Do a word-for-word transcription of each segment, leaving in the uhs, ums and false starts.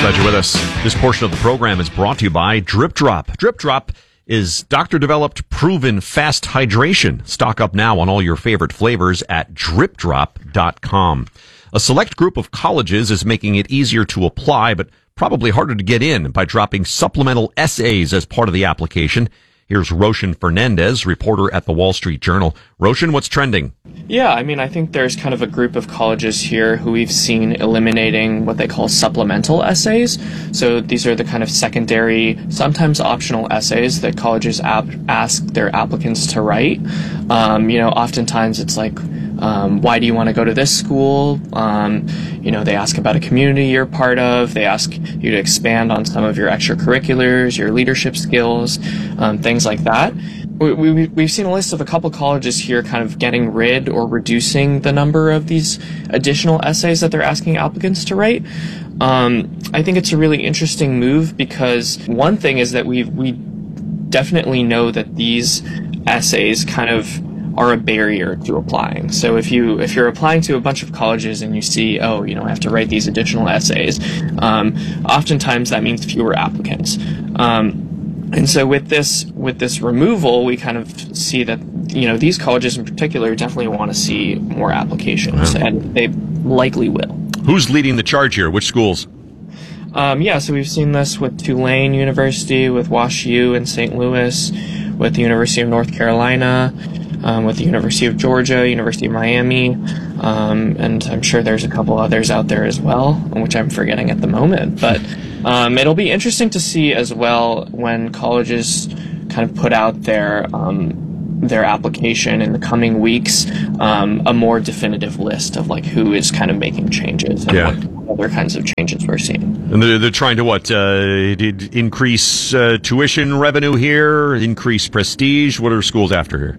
Glad you're with us. This portion of the program is brought to you by Drip Drop. Drip Drop is doctor-developed, proven fast hydration. Stock up now on all your favorite flavors at drip drop dot com. A select group of colleges is making it easier to apply, but probably harder to get in by dropping supplemental essays as part of the application. Here's Roshan Fernandez, reporter at the Wall Street Journal. Roshan, what's trending? Yeah, I mean, I think there's kind of a group of colleges here who we've seen eliminating what they call supplemental essays. So these are the kind of secondary, sometimes optional essays that colleges ap- ask their applicants to write. Um, you know, oftentimes it's like, um, why do you want to go to this school? Um, you know, they ask about a community you're part of. They ask you to expand on some of your extracurriculars, your leadership skills, um, things like that. We, we, we've seen a list of a couple colleges here kind of getting rid or reducing the number of these additional essays that they're asking applicants to write. Um, I think it's a really interesting move because one thing is that we we definitely know that these essays kind of are a barrier to applying. So if you if you're applying to a bunch of colleges and you see, oh, you know, I have to write these additional essays, um, oftentimes that means fewer applicants. Um, And so with this with this removal, we kind of see that, you know, these colleges in particular definitely want to see more applications, wow. and they likely will. Who's leading the charge here? Which schools? Um, yeah, so we've seen this with Tulane University, with WashU in Saint Louis, with the University of North Carolina, um, with the University of Georgia, University of Miami, um, and I'm sure there's a couple others out there as well, which I'm forgetting at the moment, but Um, it'll be interesting to see as well when colleges kind of put out their um, their application in the coming weeks, um, a more definitive list of like who is kind of making changes and yeah. what other kinds of changes we're seeing. And they're, they're trying to what? Uh, did increase uh, tuition revenue here, increase prestige. What are schools after here?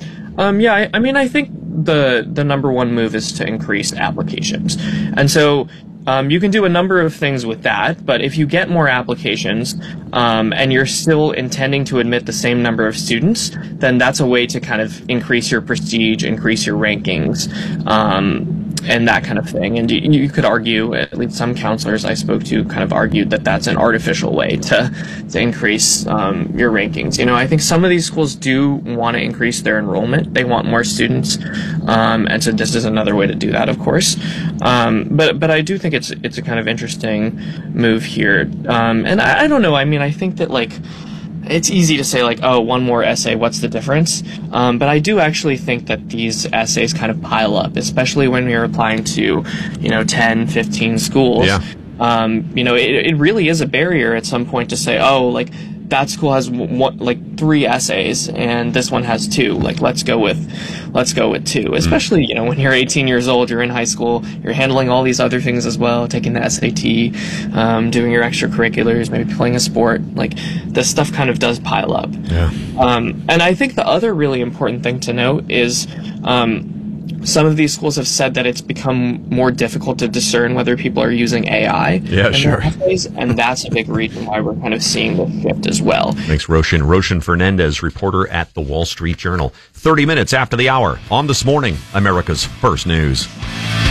Um, yeah, I, I mean, I think the the number one move is to increase applications, and so. Um, you can do a number of things with that, but if you get more applications um, and you're still intending to admit the same number of students, then that's a way to kind of increase your prestige, increase your rankings, um, and that kind of thing. And you, you could argue, at least some counselors I spoke to kind of argued that that's an artificial way to, to increase um, your rankings. You know, I think some of these schools do want to increase their enrollment. They want more students, um, and so this is another way to do that, of course. Um, but but I do think it's it's a kind of interesting move here. Um, and I, I don't know. I mean, I think that like it's easy to say like, oh, one more essay, what's the difference? Um, but I do actually think that these essays kind of pile up, especially when you're applying to, you know, ten, fifteen schools. Yeah. Um, you know, it, it really is a barrier at some point to say, oh, like that school has one, like three essays and this one has two. Like, let's go with, let's go with two. Especially, you know, when you're eighteen years old, you're in high school, you're handling all these other things as well, taking the S A T, um, doing your extracurriculars, maybe playing a sport. Like, this stuff kind of does pile up. Yeah. Um, and I think the other really important thing to note is, um, some of these schools have said that it's become more difficult to discern whether people are using A I. Yeah, sure. Essays, and that's a big reason why we're kind of seeing the shift as well. Thanks, Roshan. Roshan Fernandez, reporter at the Wall Street Journal. thirty minutes after the hour on This Morning, America's First News.